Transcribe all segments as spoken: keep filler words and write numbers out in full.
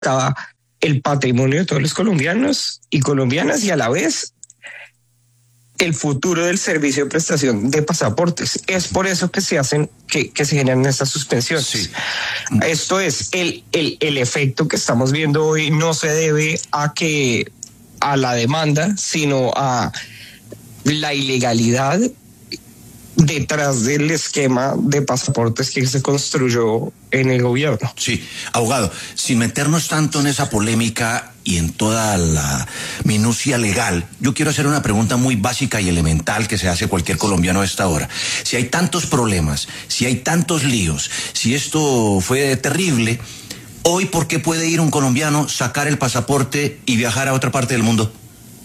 afectaba el patrimonio de todos los colombianos y colombianas y a la vez el futuro del servicio de prestación de pasaportes. Es por eso que se hacen, que, que se generan estas suspensiones. Sí. Esto es, el, el, el efecto que estamos viendo hoy no se debe a que a la demanda, sino a la ilegalidad detrás del esquema de pasaportes que se construyó en el gobierno. Sí, abogado, sin meternos tanto en esa polémica y en toda la minucia legal, yo quiero hacer una pregunta muy básica y elemental que se hace cualquier colombiano a esta hora. Si hay tantos problemas, si hay tantos líos, si esto fue terrible, hoy, ¿por qué puede ir un colombiano, sacar el pasaporte y viajar a otra parte del mundo?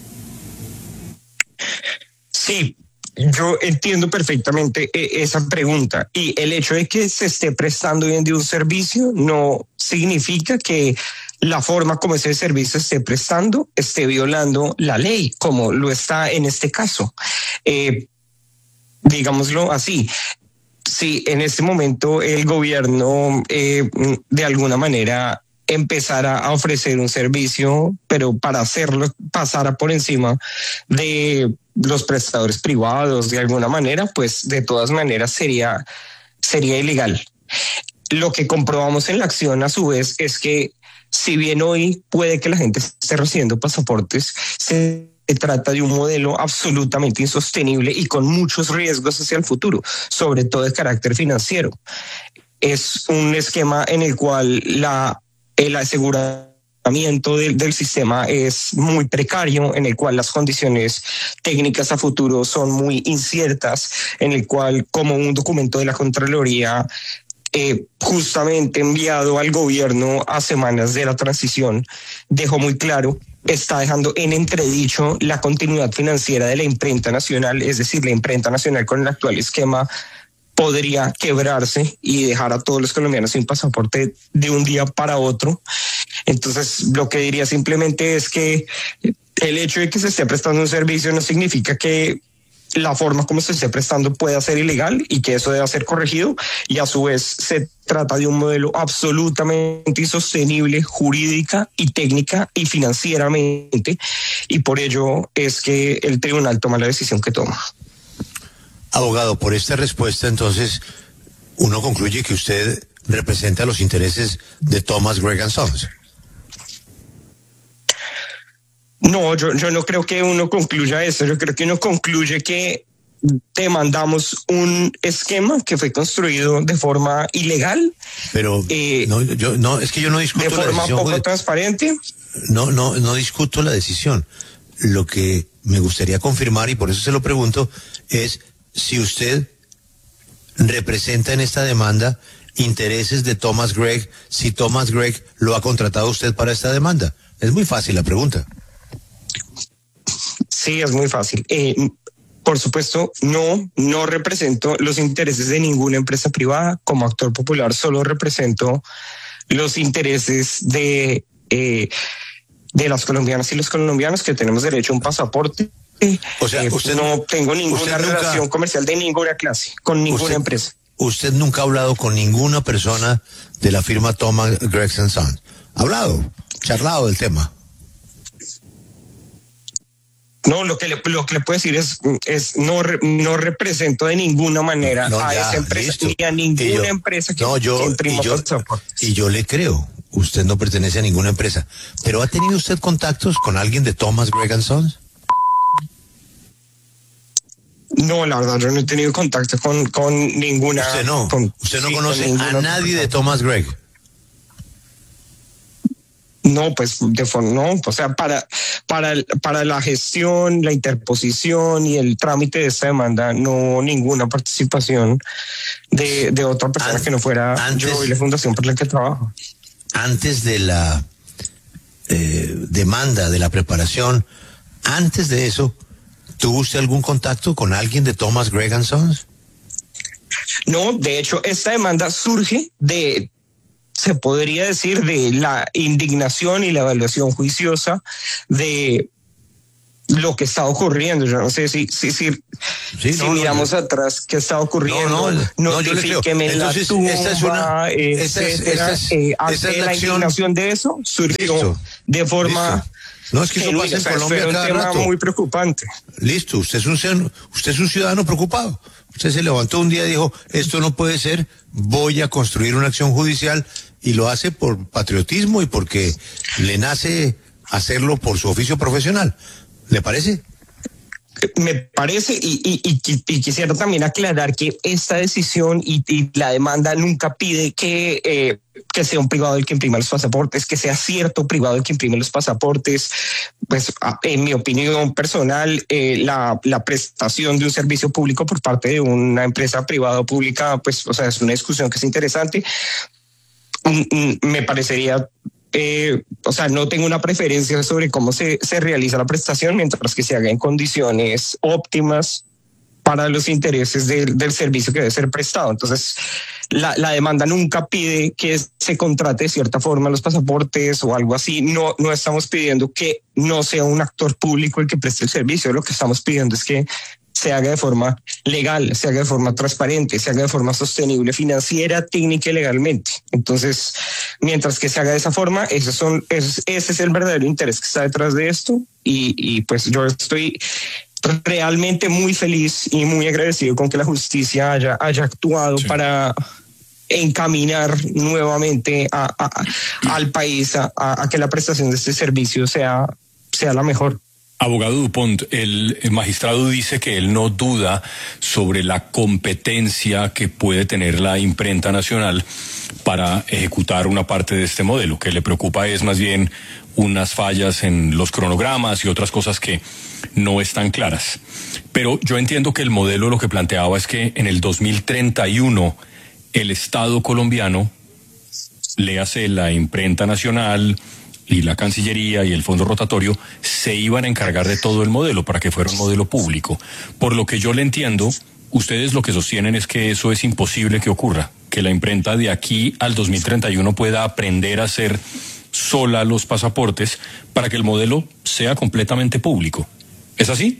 Sí, yo entiendo perfectamente esa pregunta, y el hecho de que se esté prestando hoy en día un servicio no significa que la forma como ese servicio esté prestando esté violando la ley, como lo está en este caso. Eh, digámoslo así. Si en este momento el gobierno eh, de alguna manera empezara a ofrecer un servicio, pero para hacerlo pasara por encima de los prestadores privados de alguna manera, pues de todas maneras sería, sería ilegal. Lo que comprobamos en la acción a su vez es que si bien hoy puede que la gente esté recibiendo pasaportes, se trata de un modelo absolutamente insostenible y con muchos riesgos hacia el futuro, sobre todo de carácter financiero. Es un esquema en el cual la, el aseguramiento del, del sistema es muy precario, en el cual las condiciones técnicas a futuro son muy inciertas, en el cual, como un documento de la Contraloría Eh, justamente enviado al gobierno a semanas de la transición, dejó muy claro, está dejando en entredicho la continuidad financiera de la imprenta nacional, es decir, la imprenta nacional con el actual esquema podría quebrarse y dejar a todos los colombianos sin pasaporte de un día para otro. Entonces, lo que diría simplemente es que el hecho de que se esté prestando un servicio no significa que la forma como se esté prestando pueda ser ilegal y que eso deba ser corregido, y a su vez se trata de un modelo absolutamente insostenible jurídica y técnica y financieramente, y por ello es que el tribunal toma la decisión que toma. Abogado, por esta respuesta entonces uno concluye que usted representa los intereses de Thomas Gregg and Sons. No, yo, yo no creo que uno concluya eso. Yo creo que uno concluye que demandamos un esquema que fue construido de forma ilegal. Pero eh, no, yo, no, es que yo no discuto de forma la decisión, poco juez. transparente. No, no, no discuto la decisión. Lo que me gustaría confirmar, y por eso se lo pregunto, es si usted representa en esta demanda intereses de Thomas Gregg, si Thomas Gregg lo ha contratado usted para esta demanda. Es muy fácil la pregunta. Sí, es muy fácil. Eh, por supuesto, no, no represento los intereses de ninguna empresa privada. Como actor popular solo represento los intereses de, eh, de las colombianas y los colombianos que tenemos derecho a un pasaporte. O sea, eh, usted no tengo ninguna relación nunca, comercial de ninguna clase con ninguna usted, empresa. Usted nunca ha hablado con ninguna persona de la firma Thomas Gregg and Sons. ¿Ha hablado, charlado del tema? No, lo que le, lo que le puedo decir es, es no, re, no represento de ninguna manera no, a ya, esa empresa listo. Ni a ninguna yo, empresa que, no, yo, que imprima y yo, pasaportes. Y yo le creo, usted no pertenece a ninguna empresa. ¿Pero ha tenido usted contactos con alguien de Thomas Gregg and Sons? No, la verdad, yo no he tenido contacto con, con ninguna... ¿Usted no? Con, ¿Usted no sí, conoce a nadie persona. de Thomas Gregg? No, pues de forma, no, o sea, para, para, para la gestión, la interposición y el trámite de esta demanda, no ninguna participación de, de otra persona antes, que no fuera antes, yo y la fundación por la que trabajo. Antes de la eh, demanda, de la preparación, antes de eso, ¿tuvo usted algún contacto con alguien de Thomas Gregg and Sons? No, de hecho, esta demanda surge de... se podría decir de la indignación y la evaluación juiciosa de lo que está ocurriendo. Yo no sé si si si, sí, si no, miramos no, atrás qué está ocurriendo. No, no, no, yo le creo. Entonces, tumba, esta es una esta es, esta es, eh, esta es la, la indignación de eso surgió listo, de forma listo. No, es que eso pasa en Colombia cada rato. Es un tema muy preocupante. Listo, usted es un ciudadano, usted es un ciudadano preocupado. Usted se levantó un día y dijo, esto no puede ser, voy a construir una acción judicial, y lo hace por patriotismo y porque le nace hacerlo por su oficio profesional. ¿Le parece? Me parece, y, y, y, y quisiera también aclarar que esta decisión y, y la demanda nunca pide que, eh, que sea un privado el que imprima los pasaportes, que sea cierto privado el que imprime los pasaportes. Pues en mi opinión personal, eh, la, la prestación de un servicio público por parte de una empresa privada o pública, pues, o sea, es una discusión que es interesante. Me parecería... Eh, o sea, no tengo una preferencia sobre cómo se, se realiza la prestación, mientras que se haga en condiciones óptimas para los intereses del, del servicio que debe ser prestado. Entonces, la, la demanda nunca pide que se contrate de cierta forma los pasaportes o algo así. No, no estamos pidiendo que no sea un actor público el que preste el servicio. Lo que estamos pidiendo es que se haga de forma legal, se haga de forma transparente, se haga de forma sostenible, financiera, técnica y legalmente. Entonces, mientras que se haga de esa forma, esos son, esos, ese es el verdadero interés que está detrás de esto. Y, y pues yo estoy realmente muy feliz y muy agradecido con que la justicia haya, haya actuado sí. para encaminar nuevamente a, a, al país a, a que la prestación de este servicio sea, sea la mejor. Abogado Dupont, el, el magistrado dice que él no duda sobre la competencia que puede tener la imprenta nacional para ejecutar una parte de este modelo. Que le preocupa es más bien unas fallas en los cronogramas y otras cosas que no están claras. Pero yo entiendo que el modelo lo que planteaba es que en el dos mil treinta y uno el Estado colombiano, léase la imprenta nacional y la Cancillería y el Fondo Rotatorio, se iban a encargar de todo el modelo para que fuera un modelo público. Por lo que yo le entiendo, ustedes lo que sostienen es que eso es imposible que ocurra, que la imprenta de aquí al dos mil treinta y uno pueda aprender a hacer sola los pasaportes para que el modelo sea completamente público. ¿Es así?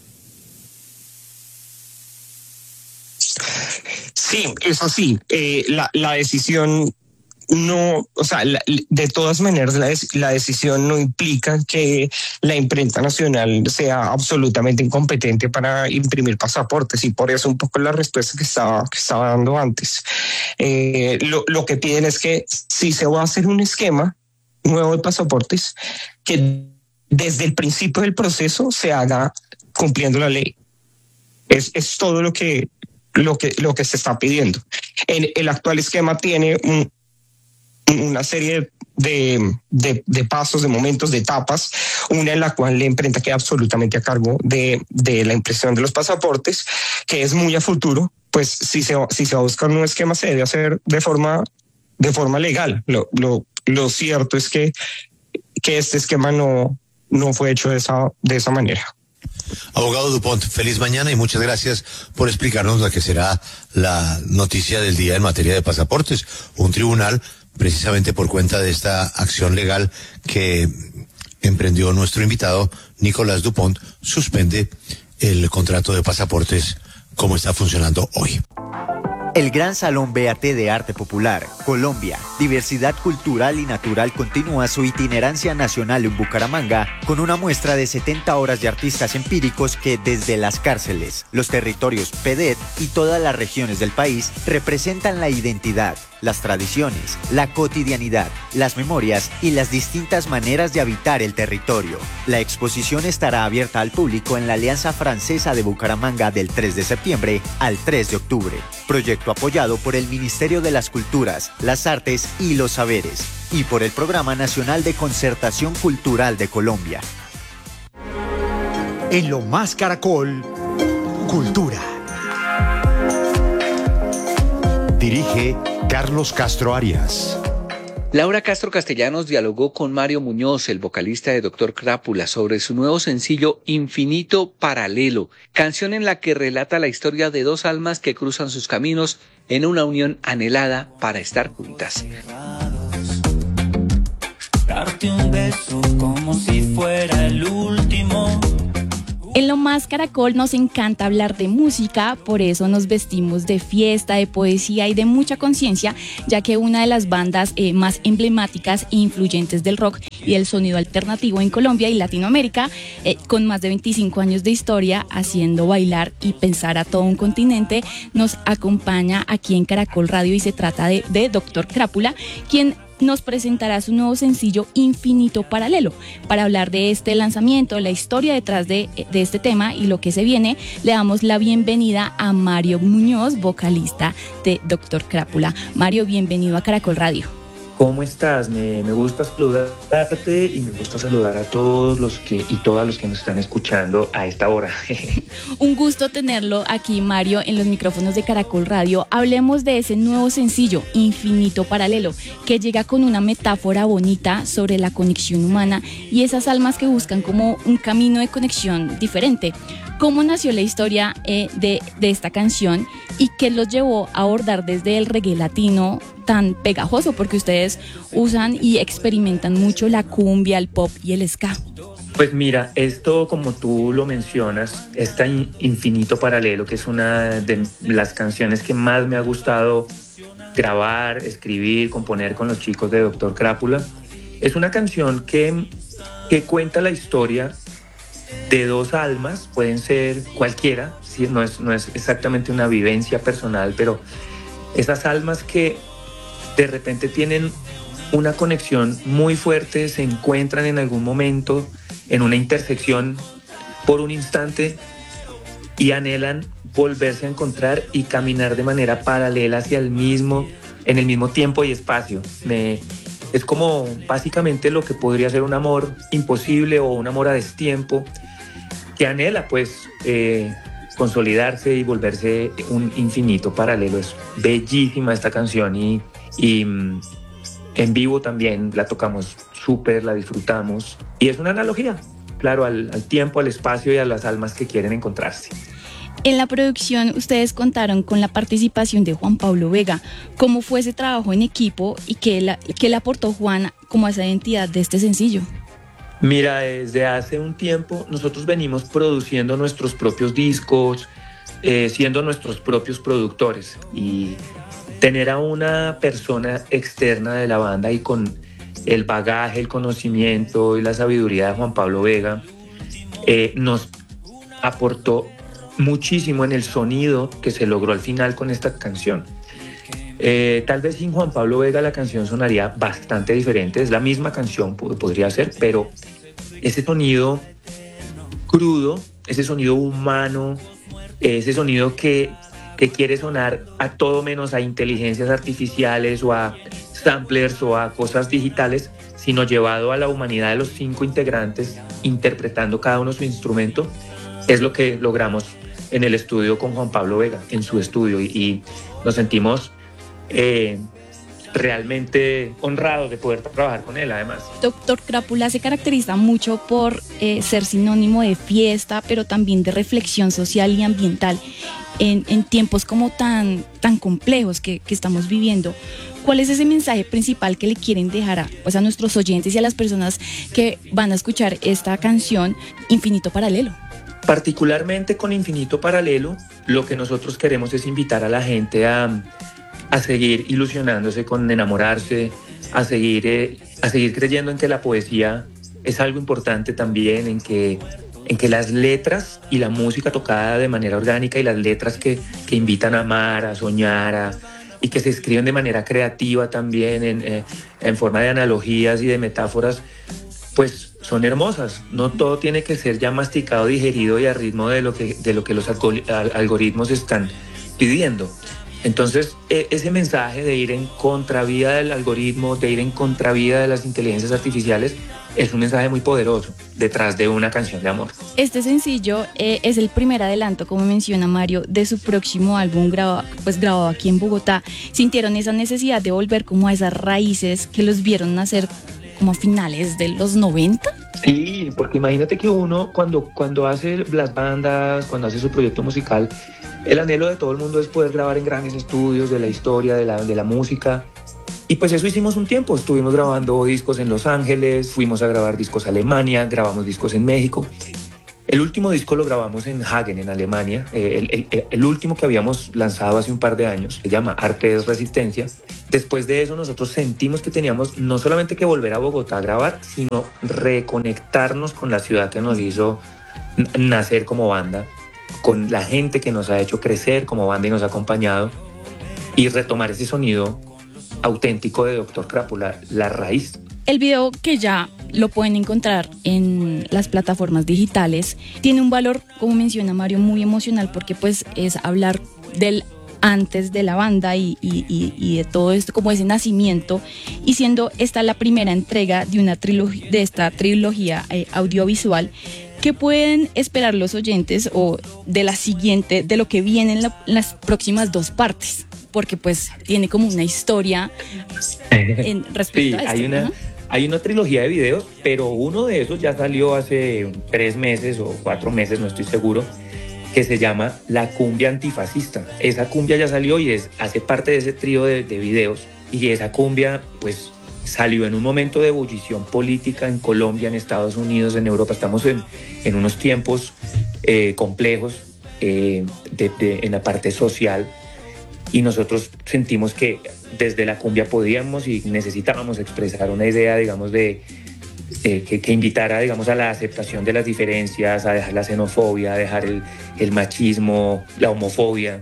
Sí, es así. Eh, la, la decisión... No, o sea, la, de todas maneras la, la decisión no implica que la imprenta nacional sea absolutamente incompetente para imprimir pasaportes, y por eso un poco la respuesta que estaba, que estaba dando antes. Eh, lo, lo que piden es que si se va a hacer un esquema nuevo de pasaportes, que desde el principio del proceso se haga cumpliendo la ley. Es, es todo lo que, lo, que, lo que se está pidiendo. En el actual esquema tiene un una serie de, de, de pasos, de momentos, de etapas, una en la cual la imprenta queda absolutamente a cargo de, de la impresión de los pasaportes, que es muy a futuro. Pues si se, si se va a buscar un esquema, se debe hacer de forma, de forma legal. Lo, lo, lo cierto es que, que este esquema no, no fue hecho de esa, de esa manera. Abogado Dupont, feliz mañana y muchas gracias por explicarnos la que será la noticia del día en materia de pasaportes. Un tribunal, precisamente por cuenta de esta acción legal que emprendió nuestro invitado Nicolás Dupont, suspende el contrato de pasaportes como está funcionando hoy. El Gran Salón B A T de Arte Popular, Colombia, Diversidad Cultural y Natural continúa su itinerancia nacional en Bucaramanga con una muestra de setenta horas de artistas empíricos que desde las cárceles, los territorios P D E T y todas las regiones del país representan la identidad, las tradiciones, la cotidianidad, las memorias y las distintas maneras de habitar el territorio. La exposición estará abierta al público en la Alianza Francesa de Bucaramanga del tres de septiembre al tres de octubre. Proyecto apoyado por el Ministerio de las Culturas, las Artes y los Saberes y por el Programa Nacional de Concertación Cultural de Colombia. En Lo Más Caracol, Cultura. Dirige Carlos Castro Arias. Laura Castro Castellanos dialogó con Mario Muñoz, el vocalista de Doctor Crápula, sobre su nuevo sencillo Infinito Paralelo, canción en la que relata la historia de dos almas que cruzan sus caminos en una unión anhelada para estar juntas. Darte un beso como si fuera el último, En Lo Más Caracol nos encanta hablar de música, por eso nos vestimos de fiesta, de poesía y de mucha conciencia, ya que una de las bandas eh, más emblemáticas e influyentes del rock y del sonido alternativo en Colombia y Latinoamérica, eh, con más de veinticinco años de historia, haciendo bailar y pensar a todo un continente, nos acompaña aquí en Caracol Radio y se trata de, de Doctor Crápula, quien nos presentará su nuevo sencillo Infinito Paralelo. Para hablar de este lanzamiento, la historia detrás de, de este tema y lo que se viene, le damos la bienvenida a Mario Muñoz, vocalista de Doctor Crápula. Mario, bienvenido a Caracol Radio. ¿Cómo estás? Me, me gusta saludarte y me gusta saludar a todos los que y todas los que nos están escuchando a esta hora. Un gusto tenerlo aquí, Mario, en los micrófonos de Caracol Radio. Hablemos de ese nuevo sencillo, Infinito Paralelo, que llega con una metáfora bonita sobre la conexión humana y esas almas que buscan como un camino de conexión diferente. ¿Cómo nació la historia eh, de, de esta canción y qué los llevó a abordar desde el reggae latino tan pegajoso? Porque ustedes usan y experimentan mucho la cumbia, el pop y el ska. Pues mira, esto, como tú lo mencionas, está Infinito Paralelo, que es una de las canciones que más me ha gustado grabar, escribir, componer con los chicos de Doctor Crápula. Es una canción que, que cuenta la historia de dos almas, pueden ser cualquiera, ¿sí? no, es, no es exactamente una vivencia personal, pero esas almas que de repente tienen una conexión muy fuerte, se encuentran en algún momento en una intersección por un instante y anhelan volverse a encontrar y caminar de manera paralela hacia el mismo, en el mismo tiempo y espacio. Me, es como básicamente lo que podría ser un amor imposible o un amor a destiempo que anhela pues eh, consolidarse y volverse un infinito paralelo. Es bellísima esta canción y, y en vivo también la tocamos súper, la disfrutamos y es una analogía, claro, al, al tiempo, al espacio y a las almas que quieren encontrarse. En la producción ustedes contaron con la participación de Juan Pablo Vega. ¿Cómo fue ese trabajo en equipo y qué, la, qué le aportó Juan como a esa identidad de este sencillo? Mira, desde hace un tiempo nosotros venimos produciendo nuestros propios discos, eh, siendo nuestros propios productores, y tener a una persona externa de la banda y con el bagaje, el conocimiento y la sabiduría de Juan Pablo Vega eh, nos aportó muchísimo en el sonido que se logró al final con esta canción. Eh, tal vez sin Juan Pablo Vega la canción sonaría bastante diferente, es la misma canción, podría ser, pero ese sonido crudo, ese sonido humano, ese sonido que, que quiere sonar a todo menos a inteligencias artificiales o a samplers o a cosas digitales, sino llevado a la humanidad de los cinco integrantes interpretando cada uno su instrumento, es lo que logramos en el estudio con Juan Pablo Vega, en su estudio, y, y nos sentimos eh, realmente honrados de poder trabajar con él, además. Doctor Crápula se caracteriza mucho por eh, ser sinónimo de fiesta, pero también de reflexión social y ambiental en, en tiempos como tan, tan complejos que, que estamos viviendo. ¿Cuál es ese mensaje principal que le quieren dejar a, pues, a nuestros oyentes y a las personas que van a escuchar esta canción Infinito Paralelo? Particularmente con Infinito Paralelo, lo que nosotros queremos es invitar a la gente a, a seguir ilusionándose con enamorarse, a seguir, eh, a seguir creyendo en que la poesía es algo importante también, en que, en que las letras y la música tocada de manera orgánica y las letras que, que invitan a amar, a soñar, a, y que se escriben de manera creativa también, en, eh, en forma de analogías y de metáforas, pues son hermosas. No todo tiene que ser ya masticado, digerido y a ritmo de lo que, de lo que los algoritmos están pidiendo. Entonces, ese mensaje de ir en contravía del algoritmo, de ir en contravía de las inteligencias artificiales, es un mensaje muy poderoso detrás de una canción de amor. Este sencillo eh, es el primer adelanto, como menciona Mario, de su próximo álbum grabado, pues, grabado aquí en Bogotá. ¿Sintieron esa necesidad de volver como a esas raíces que los vieron nacer como a finales de los noventa? Sí, porque imagínate que uno cuando, cuando hace las bandas, cuando hace su proyecto musical, el anhelo de todo el mundo es poder grabar en grandes estudios de la historia, de la, de la música. Y pues eso hicimos un tiempo, estuvimos grabando discos en Los Ángeles, fuimos a grabar discos a Alemania, grabamos discos en México. El último disco lo grabamos en Hagen, en Alemania. Eh, el, el, el último que habíamos lanzado hace un par de años se llama Arte es Resistencia. Después de eso nosotros sentimos que teníamos no solamente que volver a Bogotá a grabar, sino reconectarnos con la ciudad que nos hizo nacer como banda, con la gente que nos ha hecho crecer como banda y nos ha acompañado, y retomar ese sonido auténtico de Doctor Crápula, la raíz. El video, que ya lo pueden encontrar en las plataformas digitales, tiene un valor, como menciona Mario, muy emocional, porque pues es hablar del antes de la banda y, y, y, y de todo esto, como ese nacimiento, y siendo esta la primera entrega de una trilogía, de esta trilogía eh, audiovisual. ¿Qué pueden esperar los oyentes o de la siguiente, de lo que viene en, la, en las próximas dos partes? Porque pues tiene como una historia en respecto sí, a esto. Hay una, ¿no? hay una trilogía de videos, pero uno de esos ya salió hace tres meses o cuatro meses, no estoy seguro, que se llama La Cumbia Antifascista. Esa cumbia ya salió y es, hace parte de ese trío de, de videos, y esa cumbia pues salió en un momento de ebullición política en Colombia, en Estados Unidos, en Europa. Estamos en, en unos tiempos eh, complejos eh, de, de, en la parte social, y nosotros sentimos que desde la cumbia podíamos y necesitábamos expresar una idea, digamos, de eh, que, que invitara, digamos, a la aceptación de las diferencias, a dejar la xenofobia, a dejar el, el machismo, la homofobia.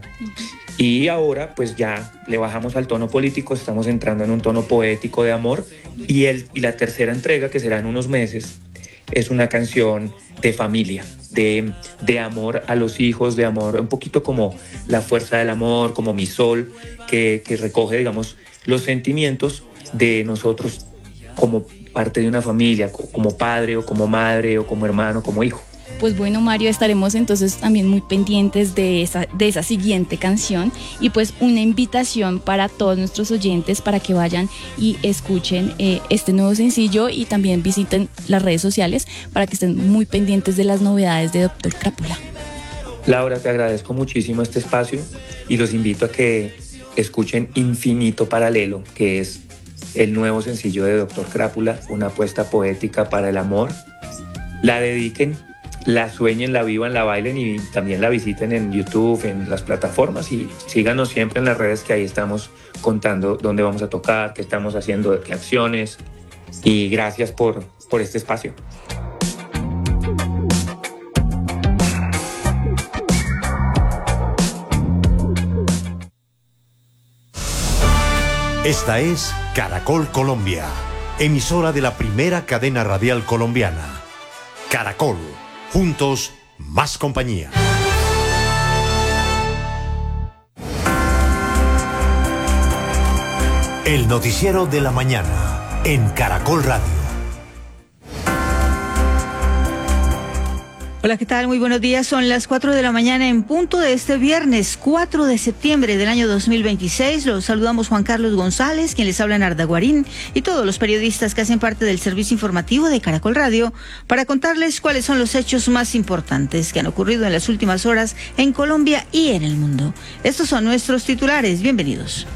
Y ahora pues ya le bajamos al tono político, estamos entrando en un tono poético de amor, y, el, y la tercera entrega, que será en unos meses, es una canción de familia, de, de amor a los hijos, de amor, un poquito como La Fuerza del Amor, como Mi Sol, que, que recoge, digamos, los sentimientos de nosotros como parte de una familia, como padre o como madre o como hermano, como hijo. Pues bueno, Mario, estaremos entonces también muy pendientes de esa, de esa siguiente canción, y pues una invitación para todos nuestros oyentes para que vayan y escuchen eh, este nuevo sencillo, y también visiten las redes sociales para que estén muy pendientes de las novedades de Doctor Crápula. Laura, te agradezco muchísimo este espacio y los invito a que escuchen Infinito Paralelo, que es el nuevo sencillo de Doctor Crápula, una apuesta poética para el amor. La dediquen, la sueñen, la vivan, la bailen, y también la visiten en YouTube, en las plataformas, y síganos siempre en las redes, que ahí estamos contando dónde vamos a tocar, qué estamos haciendo, qué acciones, y gracias por, por este espacio. Esta es Caracol Colombia, emisora de la primera cadena radial colombiana. Caracol, juntos, más compañía. El noticiero de la mañana en Caracol Radio. Hola, ¿qué tal? Muy buenos días. Son las cuatro de la mañana en punto de este viernes cuatro de septiembre del año dos mil veintiséis. Los saludamos Juan Carlos González, quien les habla en Arda Guarín, y todos los periodistas que hacen parte del servicio informativo de Caracol Radio, para contarles cuáles son los hechos más importantes que han ocurrido en las últimas horas en Colombia y en el mundo. Estos son nuestros titulares. Bienvenidos.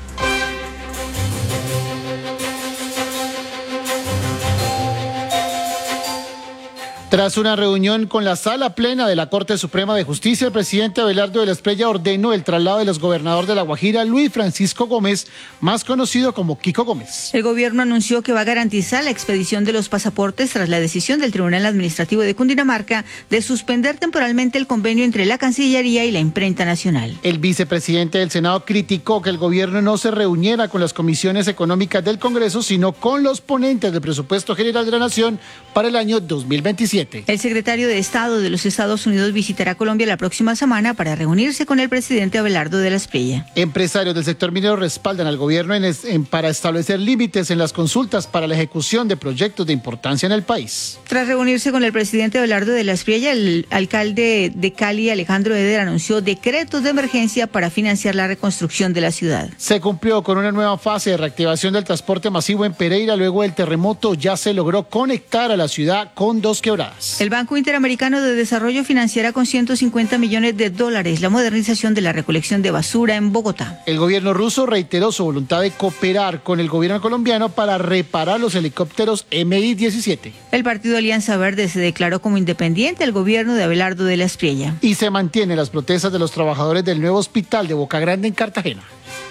Tras una reunión con la Sala Plena de la Corte Suprema de Justicia, el presidente Abelardo de la Espriella ordenó el traslado del exgobernador de La Guajira, Luis Francisco Gómez, más conocido como Kiko Gómez. El gobierno anunció que va a garantizar la expedición de los pasaportes tras la decisión del Tribunal Administrativo de Cundinamarca de suspender temporalmente el convenio entre la Cancillería y la Imprenta Nacional. El vicepresidente del Senado criticó que el gobierno no se reuniera con las comisiones económicas del Congreso, sino con los ponentes del Presupuesto General de la Nación para el año dos mil veintisiete. El secretario de Estado de los Estados Unidos visitará Colombia la próxima semana para reunirse con el presidente Abelardo de la Espriella. Empresarios del sector minero respaldan al gobierno en es, en, para establecer límites en las consultas para la ejecución de proyectos de importancia en el país. Tras reunirse con el presidente Abelardo de la Espriella, el alcalde de Cali, Alejandro Eder, anunció decretos de emergencia para financiar la reconstrucción de la ciudad. Se cumplió con una nueva fase de reactivación del transporte masivo en Pereira. Luego del terremoto ya se logró conectar a la ciudad con dos quebradas. privadas. El Banco Interamericano de Desarrollo financiará con ciento cincuenta millones de dólares la modernización de la recolección de basura en Bogotá. El gobierno ruso reiteró su voluntad de cooperar con el gobierno colombiano para reparar los helicópteros M I diecisiete. El partido Alianza Verde se declaró como independiente al gobierno de Abelardo de la Espriella. Y se mantienen las protestas de los trabajadores del nuevo hospital de Boca Grande en Cartagena.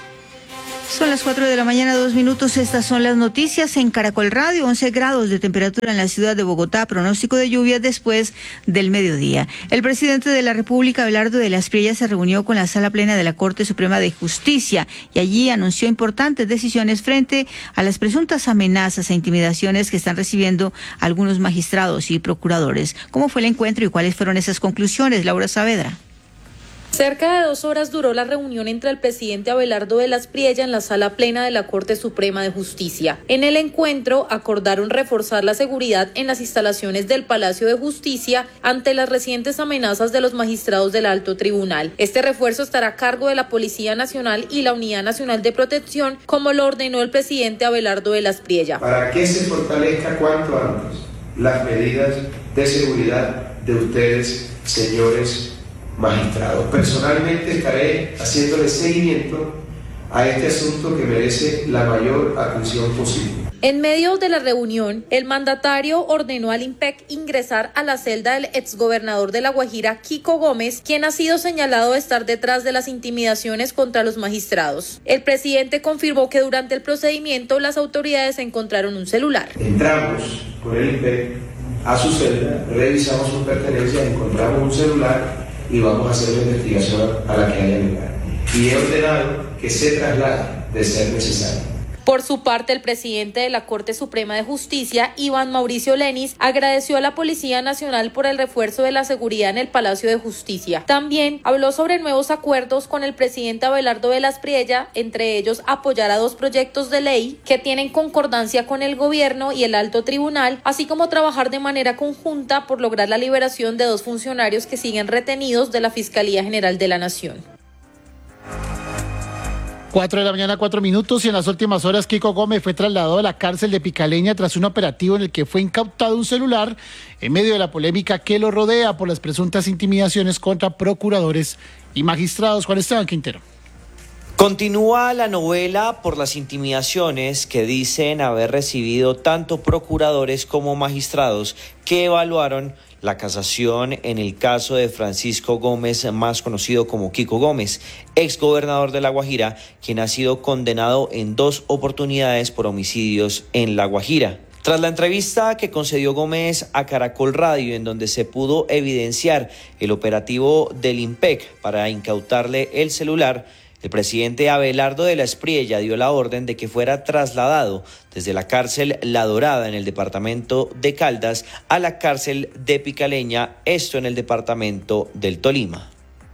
Son las cuatro de la mañana, dos minutos. Estas son las noticias en Caracol Radio. once grados de temperatura en la ciudad de Bogotá. Pronóstico de lluvia después del mediodía. El presidente de la República, Abelardo de la Espriella, se reunió con la Sala Plena de la Corte Suprema de Justicia y allí anunció importantes decisiones frente a las presuntas amenazas e intimidaciones que están recibiendo algunos magistrados y procuradores. ¿Cómo fue el encuentro y cuáles fueron esas conclusiones? Laura Saavedra. Cerca de dos horas duró la reunión entre el presidente Abelardo de la Espriella en la Sala Plena de la Corte Suprema de Justicia. En el encuentro acordaron reforzar la seguridad en las instalaciones del Palacio de Justicia ante las recientes amenazas de los magistrados del Alto Tribunal. Este refuerzo estará a cargo de la Policía Nacional y la Unidad Nacional de Protección, como lo ordenó el presidente Abelardo de la Espriella. Para que se fortalezca cuanto antes las medidas de seguridad de ustedes, señores magistrados. Personalmente estaré haciéndole seguimiento a este asunto que merece la mayor atención posible. En medio de la reunión, el mandatario ordenó al IMPEC ingresar a la celda del exgobernador de La Guajira, Kiko Gómez, quien ha sido señalado de estar detrás de las intimidaciones contra los magistrados. El presidente confirmó que durante el procedimiento las autoridades encontraron un celular. Entramos con el IMPEC a su celda, revisamos sus pertenencias, encontramos un celular y vamos a hacer la investigación a la que haya lugar. Y he ordenado que se traslade de ser necesario. Por su parte, el presidente de la Corte Suprema de Justicia, Iván Mauricio Lenis, agradeció a la Policía Nacional por el refuerzo de la seguridad en el Palacio de Justicia. También habló sobre nuevos acuerdos con el presidente Abelardo de la Espriella, entre ellos apoyar a dos proyectos de ley que tienen concordancia con el gobierno y el Alto Tribunal, así como trabajar de manera conjunta por lograr la liberación de dos funcionarios que siguen retenidos de la Fiscalía General de la Nación. Cuatro de la mañana, cuatro minutos, y en las últimas horas Kiko Gómez fue trasladado a la cárcel de Picaleña tras un operativo en el que fue incautado un celular en medio de la polémica que lo rodea por las presuntas intimidaciones contra procuradores y magistrados. Juan Esteban Quintero. Continúa la novela por las intimidaciones que dicen haber recibido tanto procuradores como magistrados que evaluaron la casación en el caso de Francisco Gómez, más conocido como Kiko Gómez, exgobernador de La Guajira, quien ha sido condenado en dos oportunidades por homicidios en La Guajira. Tras la entrevista que concedió Gómez a Caracol Radio, en donde se pudo evidenciar el operativo del IMPEC para incautarle el celular, el presidente Abelardo de la Espriella dio la orden de que fuera trasladado desde la cárcel La Dorada en el departamento de Caldas a la cárcel de Picaleña, esto en el departamento del Tolima.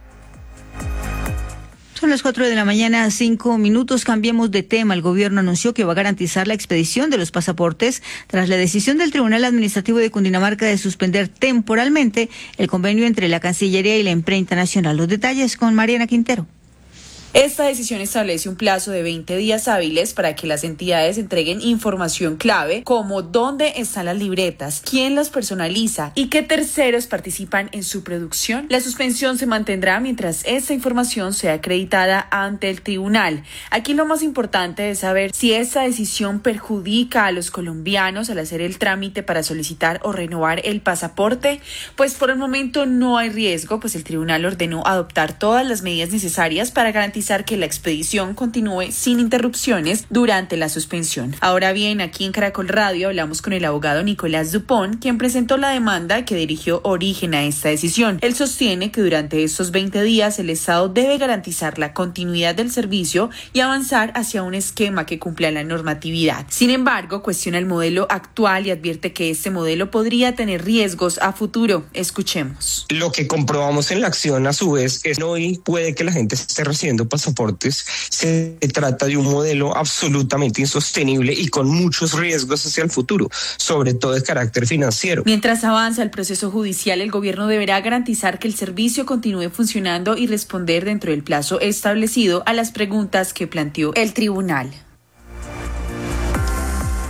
Son las cuatro de la mañana, cinco minutos. Cambiemos de tema. El gobierno anunció que va a garantizar la expedición de los pasaportes tras la decisión del Tribunal Administrativo de Cundinamarca de suspender temporalmente el convenio entre la Cancillería y la Imprenta Nacional. Los detalles con Mariana Quintero. Esta decisión establece un plazo de veinte días hábiles para que las entidades entreguen información clave como dónde están las libretas, quién las personaliza y qué terceros participan en su producción. La suspensión se mantendrá mientras esta información sea acreditada ante el tribunal. Aquí lo más importante es saber si esta decisión perjudica a los colombianos al hacer el trámite para solicitar o renovar el pasaporte. Pues por el momento no hay riesgo, pues el tribunal ordenó adoptar todas las medidas necesarias para garantizar que la expedición continúe sin interrupciones durante la suspensión. Ahora bien, aquí en Caracol Radio hablamos con el abogado Nicolás Dupont, quien presentó la demanda que dirigió origen a esta decisión. Él sostiene que durante estos veinte días el Estado debe garantizar la continuidad del servicio y avanzar hacia un esquema que cumpla la normatividad. Sin embargo, cuestiona el modelo actual y advierte que este modelo podría tener riesgos a futuro. Escuchemos. Lo que comprobamos en la acción, a su vez, es que hoy puede que la gente esté recibiendo pasaportes. Se trata de un modelo absolutamente insostenible y con muchos riesgos hacia el futuro, sobre todo de carácter financiero. Mientras avanza el proceso judicial, el gobierno deberá garantizar que el servicio continúe funcionando y responder dentro del plazo establecido a las preguntas que planteó el tribunal.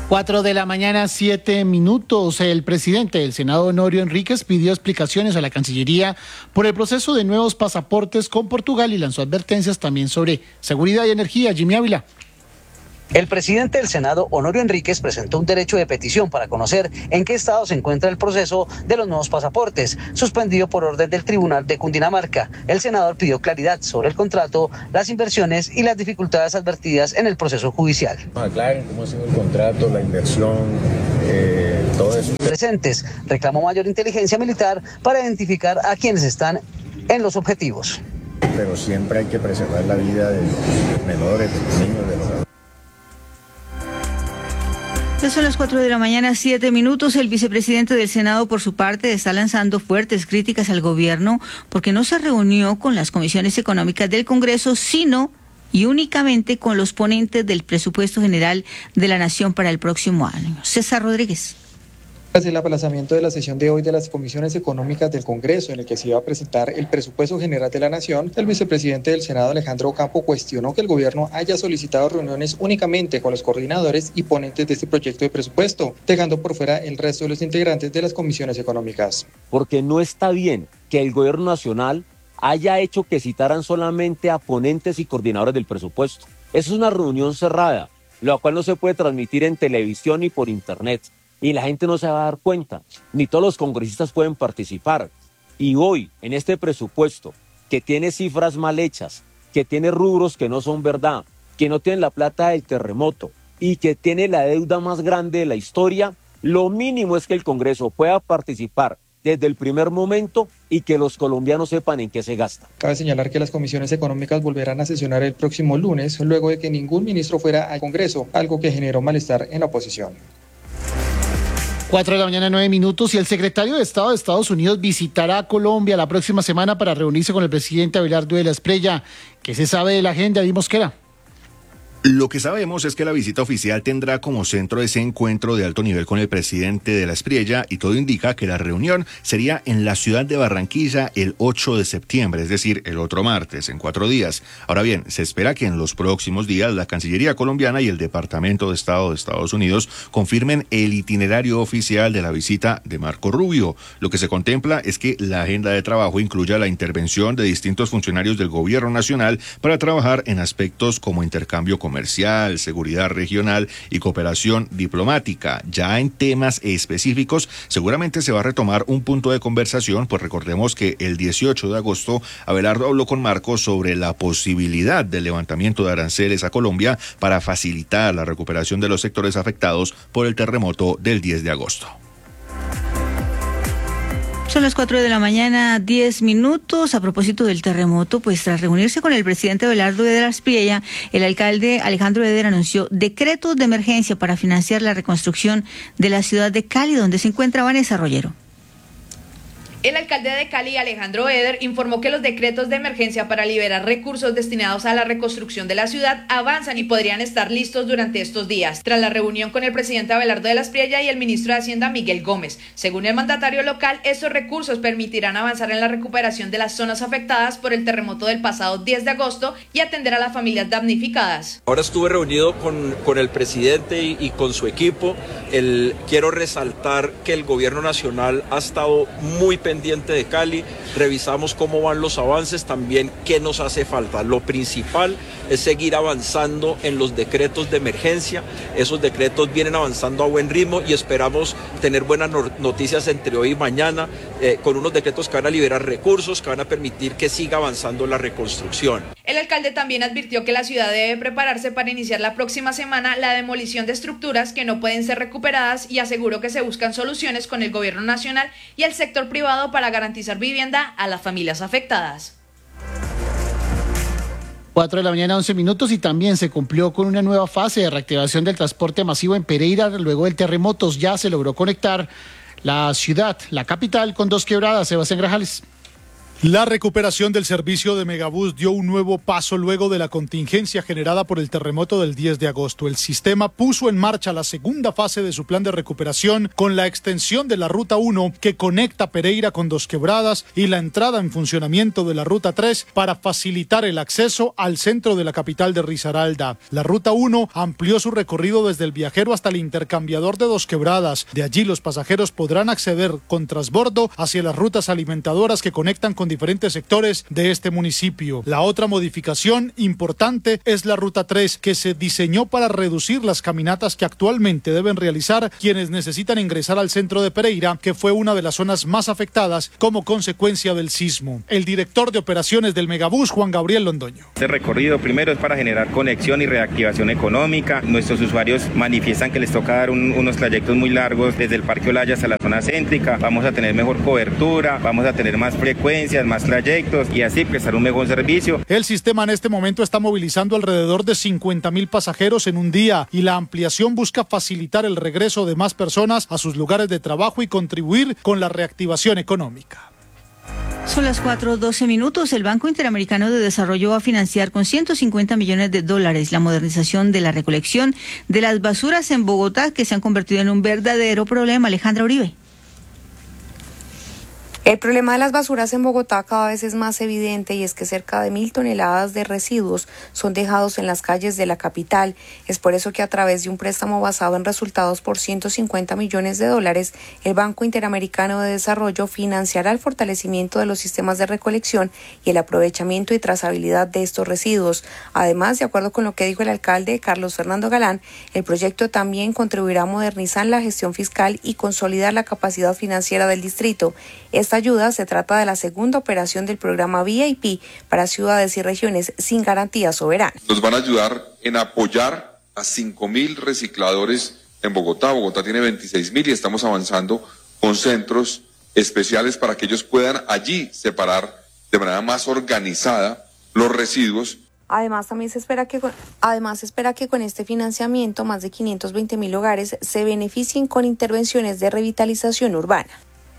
Cuatro de la mañana, siete minutos. El presidente del Senado, Honorio Enríquez, pidió explicaciones a la Cancillería por el proceso de nuevos pasaportes con Portugal y lanzó advertencias también sobre seguridad y energía. Jimmy Ávila. El presidente del Senado, Honorio Enríquez, presentó un derecho de petición para conocer en qué estado se encuentra el proceso de los nuevos pasaportes, suspendido por orden del Tribunal de Cundinamarca. El senador pidió claridad sobre el contrato, las inversiones y las dificultades advertidas en el proceso judicial. Aclaren cómo ha sido el contrato, la inversión, eh, todo eso. Presentes, reclamó mayor inteligencia militar para identificar a quienes están en los objetivos. Pero siempre hay que preservar la vida de los menores, de los niños, de los adultos. Ya son las cuatro de la mañana, siete minutos. El vicepresidente del Senado, por su parte, está lanzando fuertes críticas al gobierno porque no se reunió con las comisiones económicas del Congreso, sino y únicamente con los ponentes del presupuesto general de la Nación para el próximo año. César Rodríguez. Tras el aplazamiento de la sesión de hoy de las comisiones económicas del Congreso, en el que se iba a presentar el presupuesto general de la Nación, el vicepresidente del Senado, Alejandro Ocampo, cuestionó que el gobierno haya solicitado reuniones únicamente con los coordinadores y ponentes de este proyecto de presupuesto, dejando por fuera el resto de los integrantes de las comisiones económicas. Porque no está bien que el gobierno nacional haya hecho que citaran solamente a ponentes y coordinadores del presupuesto. Eso es una reunión cerrada, la cual no se puede transmitir en televisión ni por internet. Y la gente no se va a dar cuenta, ni todos los congresistas pueden participar. Y hoy, en este presupuesto, que tiene cifras mal hechas, que tiene rubros que no son verdad, que no tiene la plata del terremoto y que tiene la deuda más grande de la historia, lo mínimo es que el Congreso pueda participar desde el primer momento y que los colombianos sepan en qué se gasta. Cabe señalar que las comisiones económicas volverán a sesionar el próximo lunes, luego de que ningún ministro fuera al Congreso, algo que generó malestar en la oposición. Cuatro de la mañana, nueve minutos, y el secretario de Estado de Estados Unidos visitará Colombia la próxima semana para reunirse con el presidente Abelardo de la Espriella. ¿Qué se sabe de la agenda, Di Mosquera? Lo que sabemos es que la visita oficial tendrá como centro ese encuentro de alto nivel con el presidente de la Espriella y todo indica que la reunión sería en la ciudad de Barranquilla el ocho de septiembre, es decir, el otro martes, en cuatro días. Ahora bien, se espera que en los próximos días la Cancillería colombiana y el Departamento de Estado de Estados Unidos confirmen el itinerario oficial de la visita de Marco Rubio. Lo que se contempla es que la agenda de trabajo incluya la intervención de distintos funcionarios del gobierno nacional para trabajar en aspectos como intercambio comercial, comercial, seguridad regional y cooperación diplomática. Ya en temas específicos, seguramente se va a retomar un punto de conversación, pues recordemos que el dieciocho de agosto Abelardo habló con Marcos sobre la posibilidad del levantamiento de aranceles a Colombia para facilitar la recuperación de los sectores afectados por el terremoto del diez de agosto. Son las cuatro de la mañana, diez minutos. A propósito del terremoto, pues tras reunirse con el presidente Abelardo de la Espriella, el alcalde Alejandro Eder anunció decretos de emergencia para financiar la reconstrucción de la ciudad de Cali, donde se encuentra Vanessa Rollero. El alcalde de Cali, Alejandro Eder, informó que los decretos de emergencia para liberar recursos destinados a la reconstrucción de la ciudad avanzan y podrían estar listos durante estos días, tras la reunión con el presidente Abelardo de la Espriella y el ministro de Hacienda, Miguel Gómez. Según el mandatario local, estos recursos permitirán avanzar en la recuperación de las zonas afectadas por el terremoto del pasado diez de agosto y atender a las familias damnificadas. Ahora estuve reunido con, con el presidente y, y con su equipo. El, quiero resaltar que el gobierno nacional ha estado muy pendiente de Cali, revisamos cómo van los avances, también qué nos hace falta. Lo principal es seguir avanzando en los decretos de emergencia. Esos decretos vienen avanzando a buen ritmo y esperamos tener buenas noticias entre hoy y mañana eh, con unos decretos que van a liberar recursos, que van a permitir que siga avanzando la reconstrucción. El alcalde también advirtió que la ciudad debe prepararse para iniciar la próxima semana la demolición de estructuras que no pueden ser recuperadas y aseguró que se buscan soluciones con el gobierno nacional y el sector privado para garantizar vivienda a las familias afectadas. Cuatro de la mañana, once minutos, y también se cumplió con una nueva fase de reactivación del transporte masivo en Pereira. Luego del terremoto ya se logró conectar la ciudad, la capital, con Dos Quebradas. Sebastián Grajales. La recuperación del servicio de Megabús dio un nuevo paso luego de la contingencia generada por el terremoto del diez de agosto. El sistema puso en marcha la segunda fase de su plan de recuperación con la extensión de la Ruta uno que conecta Pereira con Dos Quebradas y la entrada en funcionamiento de la Ruta tres para facilitar el acceso al centro de la capital de Risaralda. La Ruta uno amplió su recorrido desde el Viajero hasta el intercambiador de Dos Quebradas. De allí los pasajeros podrán acceder con transbordo hacia las rutas alimentadoras que conectan con diferentes sectores de este municipio. La otra modificación importante es la Ruta tres, que se diseñó para reducir las caminatas que actualmente deben realizar quienes necesitan ingresar al centro de Pereira, que fue una de las zonas más afectadas como consecuencia del sismo. El director de operaciones del Megabús, Juan Gabriel Londoño. Este recorrido primero es para generar conexión y reactivación económica. Nuestros usuarios manifiestan que les toca dar un, unos trayectos muy largos desde el Parque Olaya hasta la zona céntrica. Vamos a tener mejor cobertura, vamos a tener más frecuencia, más trayectos y así prestar un mejor servicio. El sistema en este momento está movilizando alrededor de cincuenta mil pasajeros en un día y la ampliación busca facilitar el regreso de más personas a sus lugares de trabajo y contribuir con la reactivación económica. Son las cuatro doce minutos. El Banco Interamericano de Desarrollo va a financiar con ciento cincuenta millones de dólares la modernización de la recolección de las basuras en Bogotá, que se han convertido en un verdadero problema. Alejandra Uribe. El problema de las basuras en Bogotá cada vez es más evidente y es que cerca de mil toneladas de residuos son dejados en las calles de la capital. Es por eso que a través de un préstamo basado en resultados por ciento cincuenta millones de dólares, el Banco Interamericano de Desarrollo financiará el fortalecimiento de los sistemas de recolección y el aprovechamiento y trazabilidad de estos residuos. Además, de acuerdo con lo que dijo el alcalde Carlos Fernando Galán, el proyecto también contribuirá a modernizar la gestión fiscal y consolidar la capacidad financiera del distrito. Esta ayuda se trata de la segunda operación del programa V I P para ciudades y regiones sin garantía soberana. Nos van a ayudar en apoyar a cinco mil recicladores en Bogotá. Bogotá tiene veintiséis mil y estamos avanzando con centros especiales para que ellos puedan allí separar de manera más organizada los residuos. Además, también se espera que con, además se espera que con este financiamiento más de quinientos veinte mil hogares se beneficien con intervenciones de revitalización urbana.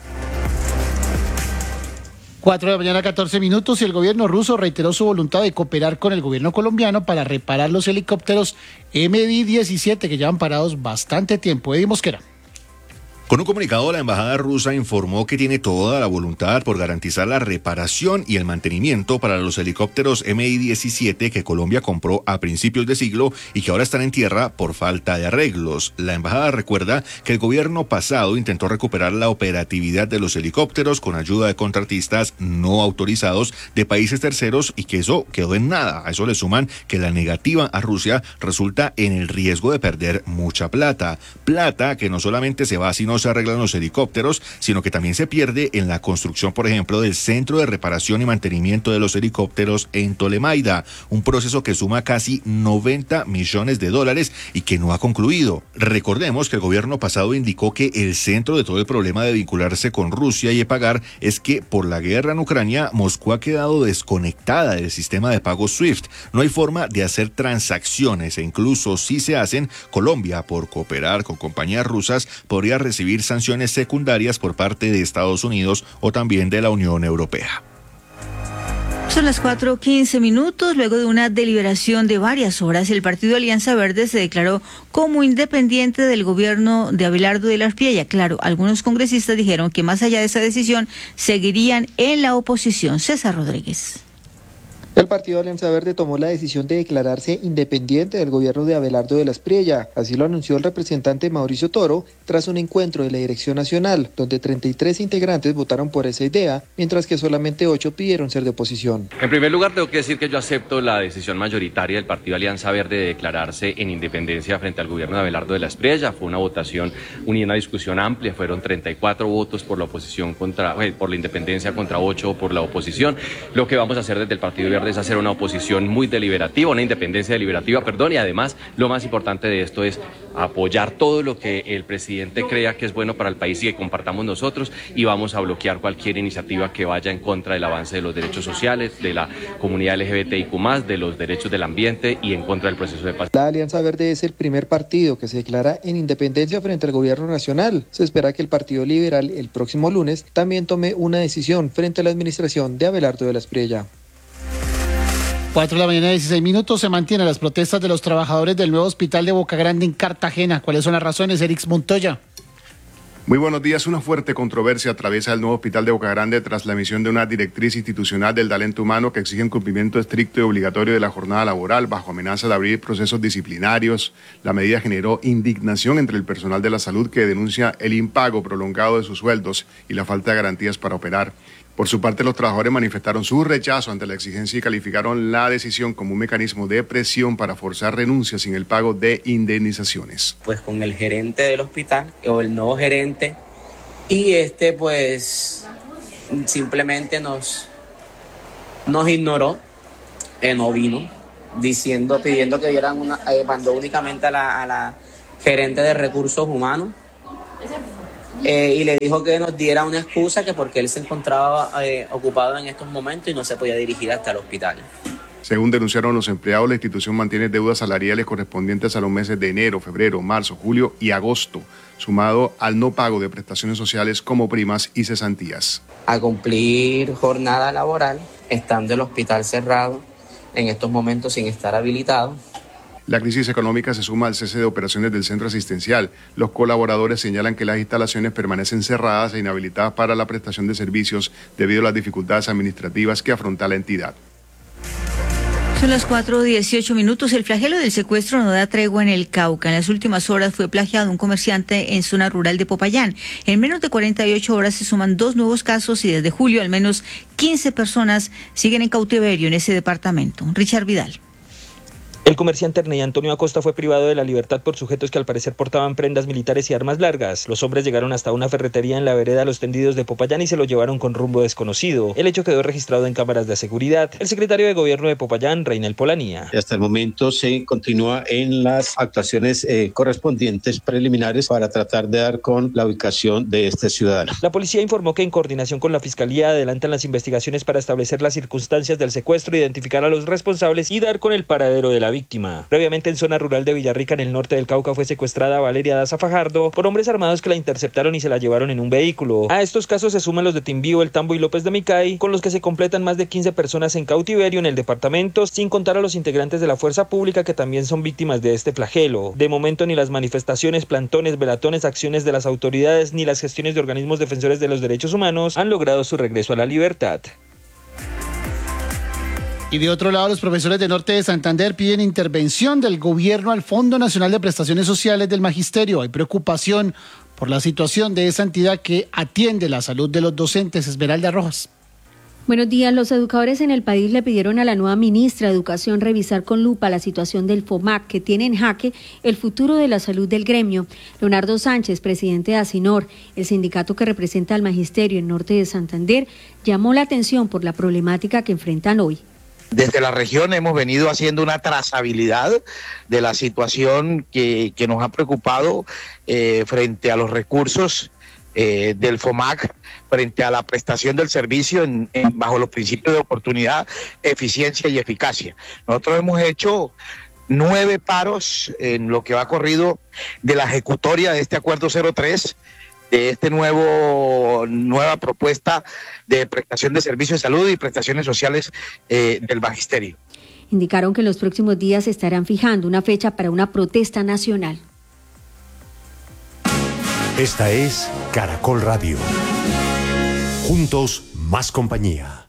cuatro de la mañana, catorce minutos, y el gobierno ruso reiteró su voluntad de cooperar con el gobierno colombiano para reparar los helicópteros M I diecisiete que llevan parados bastante tiempo. Eddie Mosquera. Con un comunicado, la embajada rusa informó que tiene toda la voluntad por garantizar la reparación y el mantenimiento para los helicópteros M I diecisiete que Colombia compró a principios de siglo y que ahora están en tierra por falta de arreglos. La embajada recuerda que el gobierno pasado intentó recuperar la operatividad de los helicópteros con ayuda de contratistas no autorizados de países terceros y que eso quedó en nada. A eso le suman que la negativa a Rusia resulta en el riesgo de perder mucha plata. Plata que no solamente se va sino se arreglan los helicópteros, sino que también se pierde en la construcción, por ejemplo, del Centro de Reparación y Mantenimiento de los Helicópteros en Tolemaida, un proceso que suma casi noventa millones de dólares y que no ha concluido. Recordemos que el gobierno pasado indicó que el centro de todo el problema de vincularse con Rusia y de pagar es que por la guerra en Ucrania, Moscú ha quedado desconectada del sistema de pagos SWIFT. No hay forma de hacer transacciones e incluso si se hacen, Colombia, por cooperar con compañías rusas, podría recibir sanciones secundarias por parte de Estados Unidos o también de la Unión Europea. Son las cuatro quince minutos. Luego de una deliberación de varias horas, el partido Alianza Verde se declaró como independiente del gobierno de Abelardo de la Espriella. Claro, algunos congresistas dijeron que más allá de esa decisión seguirían en la oposición. César Rodríguez. El partido Alianza Verde tomó la decisión de declararse independiente del gobierno de Abelardo de la Espriella. Así lo anunció el representante Mauricio Toro tras un encuentro de la Dirección Nacional, donde treinta y tres integrantes votaron por esa idea, mientras que solamente ocho pidieron ser de oposición. En primer lugar, tengo que decir que yo acepto la decisión mayoritaria del partido Alianza Verde de declararse en independencia frente al gobierno de Abelardo de la Espriella. Fue una votación, una discusión amplia, fueron treinta y cuatro votos por la oposición contra, eh, por la independencia contra ocho por la oposición. Lo que vamos a hacer desde el partido Verde es hacer una oposición muy deliberativa, una independencia deliberativa, perdón, y además lo más importante de esto es apoyar todo lo que el presidente crea que es bueno para el país y que compartamos nosotros, y vamos a bloquear cualquier iniciativa que vaya en contra del avance de los derechos sociales, de la comunidad L G B T I Q más, de los derechos del ambiente y en contra del proceso de paz. La Alianza Verde es el primer partido que se declara en independencia frente al gobierno nacional. Se espera que el Partido Liberal el próximo lunes también tome una decisión frente a la administración de Abelardo de la Espriella. cuatro de la mañana, dieciséis minutos. Se mantienen las protestas de los trabajadores del nuevo hospital de Boca Grande en Cartagena. ¿Cuáles son las razones, Erix Montoya? Muy buenos días. Una fuerte controversia atraviesa el nuevo hospital de Boca Grande tras la emisión de una directriz institucional del talento humano que exige un cumplimiento estricto y obligatorio de la jornada laboral bajo amenaza de abrir procesos disciplinarios. La medida generó indignación entre el personal de la salud, que denuncia el impago prolongado de sus sueldos y la falta de garantías para operar. Por su parte, los trabajadores manifestaron su rechazo ante la exigencia y calificaron la decisión como un mecanismo de presión para forzar renuncias sin el pago de indemnizaciones. Pues con el gerente del hospital o el nuevo gerente, y este pues simplemente nos, nos ignoró, eh, no vino, diciendo, pidiendo que dieran una, eh, mandó únicamente a la, a la gerente de recursos humanos. Eh, y le dijo que nos diera una excusa, que porque él se encontraba eh, ocupado en estos momentos y no se podía dirigir hasta el hospital. Según denunciaron los empleados, la institución mantiene deudas salariales correspondientes a los meses de enero, febrero, marzo, julio y agosto, sumado al no pago de prestaciones sociales como primas y cesantías. A cumplir jornada laboral, estando el hospital cerrado, en estos momentos sin estar habilitado. La crisis económica se suma al cese de operaciones del centro asistencial. Los colaboradores señalan que las instalaciones permanecen cerradas e inhabilitadas para la prestación de servicios debido a las dificultades administrativas que afronta la entidad. Son las cuatro dieciocho minutos. El flagelo del secuestro no da tregua en el Cauca. En las últimas horas fue plagiado un comerciante en zona rural de Popayán. En menos de cuarenta y ocho horas se suman dos nuevos casos y desde julio al menos quince personas siguen en cautiverio en ese departamento. Richard Vidal. El comerciante Ernei Antonio Acosta fue privado de la libertad por sujetos que al parecer portaban prendas militares y armas largas. Los hombres llegaron hasta una ferretería en la vereda Los Tendidos de Popayán y se lo llevaron con rumbo desconocido. El hecho quedó registrado en cámaras de seguridad. El secretario de Gobierno de Popayán, Reinel Polanía. Hasta el momento se continúa en las actuaciones eh, correspondientes preliminares para tratar de dar con la ubicación de este ciudadano. La policía informó que en coordinación con la Fiscalía adelantan las investigaciones para establecer las circunstancias del secuestro, identificar a los responsables y dar con el paradero de la víctima. Previamente en zona rural de Villarrica, en el norte del Cauca, fue secuestrada Valeria Daza Fajardo por hombres armados que la interceptaron y se la llevaron en un vehículo. A estos casos se suman los de Timbío, El Tambo y López de Micay, con los que se completan más de quince personas en cautiverio en el departamento, sin contar a los integrantes de la fuerza pública que también son víctimas de este flagelo. De momento ni las manifestaciones, plantones, velatones, acciones de las autoridades ni las gestiones de organismos defensores de los derechos humanos han logrado su regreso a la libertad. Y de otro lado, los profesores de Norte de Santander piden intervención del gobierno al Fondo Nacional de Prestaciones Sociales del Magisterio. Hay preocupación por la situación de esa entidad que atiende la salud de los docentes. Esmeralda Rojas. Buenos días. Los educadores en el país le pidieron a la nueva ministra de Educación revisar con lupa la situación del FOMAC, que tiene en jaque el futuro de la salud del gremio. Leonardo Sánchez, presidente de ASINOR, el sindicato que representa al magisterio en Norte de Santander, llamó la atención por la problemática que enfrentan hoy. Desde la región hemos venido haciendo una trazabilidad de la situación que, que nos ha preocupado eh, frente a los recursos eh, del FOMAC, frente a la prestación del servicio en, en, bajo los principios de oportunidad, eficiencia y eficacia. Nosotros hemos hecho nueve paros en lo que va corrido de la ejecutoria de este acuerdo cero tres, de este nuevo nueva propuesta de prestación de servicios de salud y prestaciones sociales eh, del magisterio. Indicaron que en los próximos días estarán fijando una fecha para una protesta nacional. Esta es Caracol Radio. Juntos, más compañía.